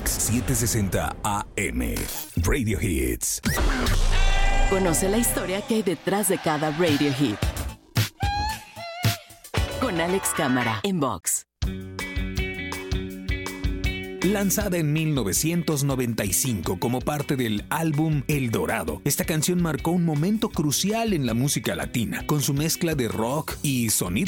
760 AM. Radio Hits. Conoce la historia que hay detrás de cada radio hit. Con Alex Cámara en Vox. Lanzada en 1995 como parte del álbum El Dorado, esta canción marcó un momento crucial en la música latina, con su mezcla de rock y sonidos